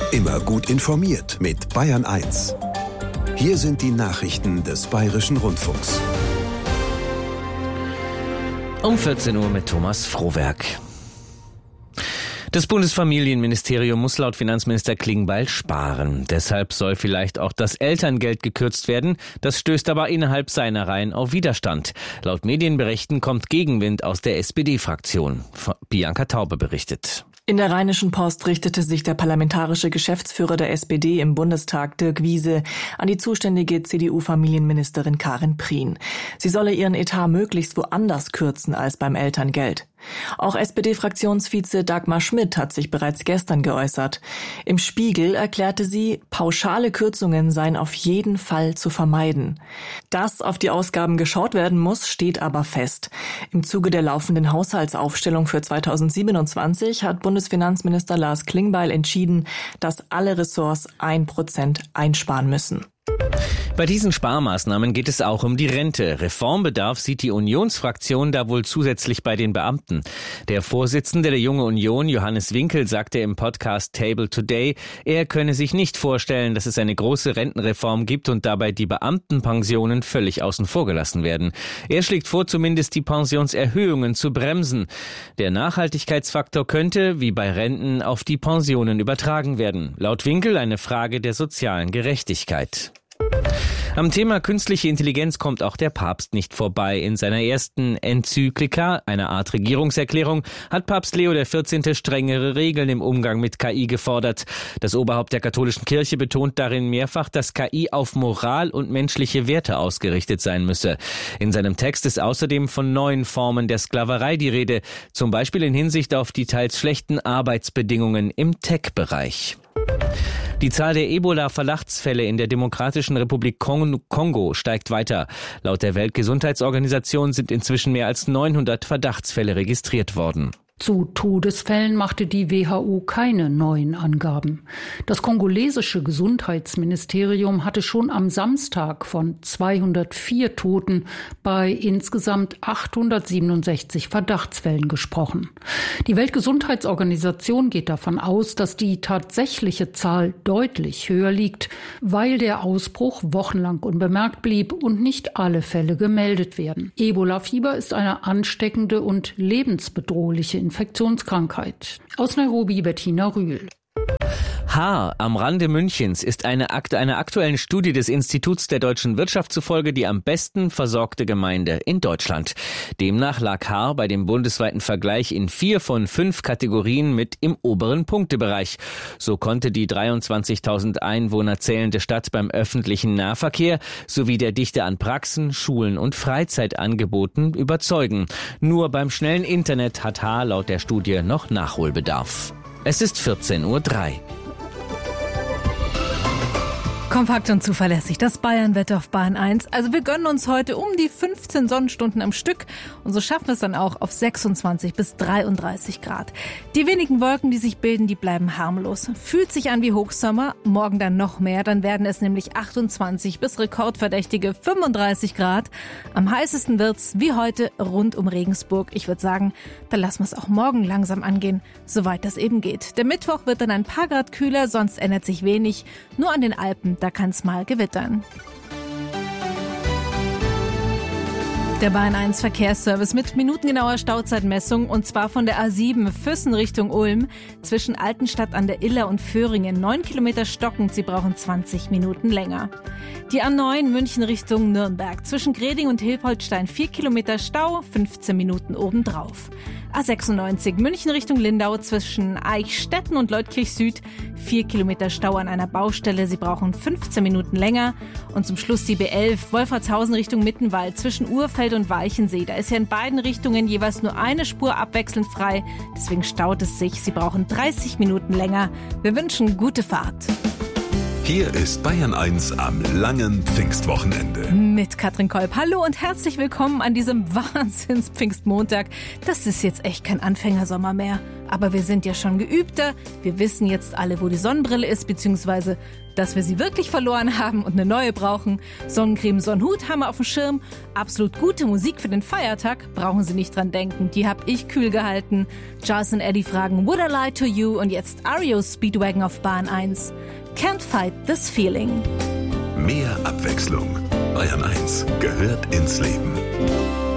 Immer gut informiert mit Bayern 1. Hier sind die Nachrichten des Bayerischen Rundfunks. Um 14 Uhr mit Thomas Frohwerk. Das Bundesfamilienministerium muss laut Finanzminister Klingbeil sparen. Deshalb soll vielleicht auch das Elterngeld gekürzt werden. Das stößt aber innerhalb seiner Reihen auf Widerstand. Laut Medienberichten kommt Gegenwind aus der SPD-Fraktion. Bianca Taube berichtet. In der Rheinischen Post richtete sich der parlamentarische Geschäftsführer der SPD im Bundestag, Dirk Wiese, an die zuständige CDU-Familienministerin Karin Prien. Sie solle ihren Etat möglichst woanders kürzen als beim Elterngeld. Auch SPD-Fraktionsvize Dagmar Schmidt hat sich bereits gestern geäußert. Im Spiegel erklärte sie, pauschale Kürzungen seien auf jeden Fall zu vermeiden. Dass auf die Ausgaben geschaut werden muss, steht aber fest. Im Zuge der laufenden Haushaltsaufstellung für 2027 hat Bundesfinanzminister Lars Klingbeil entschieden, dass alle Ressorts 1% einsparen müssen. Bei diesen Sparmaßnahmen geht es auch um die Rente. Reformbedarf sieht die Unionsfraktion da wohl zusätzlich bei den Beamten. Der Vorsitzende der Junge Union, Johannes Winkel, sagte im Podcast Table Today, er könne sich nicht vorstellen, dass es eine große Rentenreform gibt und dabei die Beamtenpensionen völlig außen vor gelassen werden. Er schlägt vor, zumindest die Pensionserhöhungen zu bremsen. Der Nachhaltigkeitsfaktor könnte, wie bei Renten, auf die Pensionen übertragen werden. Laut Winkel eine Frage der sozialen Gerechtigkeit. Am Thema künstliche Intelligenz kommt auch der Papst nicht vorbei. In seiner ersten Enzyklika, einer Art Regierungserklärung, hat Papst Leo XIV. Strengere Regeln im Umgang mit KI gefordert. Das Oberhaupt der katholischen Kirche betont darin mehrfach, dass KI auf Moral und menschliche Werte ausgerichtet sein müsse. In seinem Text ist außerdem von neuen Formen der Sklaverei die Rede, zum Beispiel in Hinsicht auf die teils schlechten Arbeitsbedingungen im Tech-Bereich. Die Zahl der Ebola-Verdachtsfälle in der Demokratischen Republik Kongo steigt weiter. Laut der Weltgesundheitsorganisation sind inzwischen mehr als 900 Verdachtsfälle registriert worden. Zu Todesfällen machte die WHO keine neuen Angaben. Das kongolesische Gesundheitsministerium hatte schon am Samstag von 204 Toten bei insgesamt 867 Verdachtsfällen gesprochen. Die Weltgesundheitsorganisation geht davon aus, dass die tatsächliche Zahl deutlich höher liegt, weil der Ausbruch wochenlang unbemerkt blieb und nicht alle Fälle gemeldet werden. Ebola-Fieber ist eine ansteckende und lebensbedrohliche Infektionskrankheit. Aus Nairobi Bettina Rühl. Haar am Rande Münchens ist einer aktuellen Studie des Instituts der deutschen Wirtschaft zufolge die am besten versorgte Gemeinde in Deutschland. Demnach lag Haar bei dem bundesweiten Vergleich in 4 von 5 Kategorien mit im oberen Punktebereich. So konnte die 23.000 Einwohner zählende Stadt beim öffentlichen Nahverkehr sowie der Dichte an Praxen, Schulen und Freizeitangeboten überzeugen. Nur beim schnellen Internet hat Haar laut der Studie noch Nachholbedarf. Es ist 14:03 Uhr. Kompakt und zuverlässig, das Bayernwetter auf Bayern 1. Also wir gönnen uns heute um die 15 Sonnenstunden am Stück und so schaffen wir es dann auch auf 26 bis 33 Grad. Die wenigen Wolken, die sich bilden, die bleiben harmlos. Fühlt sich an wie Hochsommer, morgen dann noch mehr, dann werden es nämlich 28 bis rekordverdächtige 35 Grad. Am heißesten wird's wie heute rund um Regensburg. Ich würde sagen, da lassen wir es auch morgen langsam angehen, soweit das eben geht. Der Mittwoch wird dann ein paar Grad kühler, sonst ändert sich wenig. Nur an den Alpen, da kann es mal gewittern. Der Bayern 1 Verkehrsservice mit minutengenauer Stauzeitmessung und zwar von der A7 Füssen Richtung Ulm zwischen Altenstadt an der Iller und Föhringen 9 Kilometer stockend, Sie brauchen 20 Minuten länger. Die A9 München Richtung Nürnberg zwischen Greding und Hilpoltstein 4 Kilometer Stau, 15 Minuten obendrauf. A96 München Richtung Lindau zwischen Eichstätten und Leutkirch Süd 4 Kilometer Stau an einer Baustelle, Sie brauchen 15 Minuten länger. Und zum Schluss die B11 Wolfratshausen Richtung Mittenwald zwischen Urfeld und Weichensee. Da ist ja in beiden Richtungen jeweils nur eine Spur abwechselnd frei, deswegen staut es sich. Sie brauchen 30 Minuten länger. Wir wünschen gute Fahrt. Hier ist Bayern 1 am langen Pfingstwochenende. Mit Katrin Kolb. Hallo und herzlich willkommen an diesem Wahnsinns-Pfingstmontag. Das ist jetzt echt kein Anfängersommer mehr. Aber wir sind ja schon geübter. Wir wissen jetzt alle, wo die Sonnenbrille ist, beziehungsweise, dass wir sie wirklich verloren haben und eine neue brauchen. Sonnencreme, Sonnenhut haben wir auf dem Schirm. Absolut gute Musik für den Feiertag. Brauchen Sie nicht dran denken. Die habe ich kühl gehalten. Charles und Eddie fragen Would I Lie to You? Und jetzt REO Speedwagon auf Bahn 1. Can't Fight This Feeling. Mehr Abwechslung. Bayern 1 gehört ins Leben.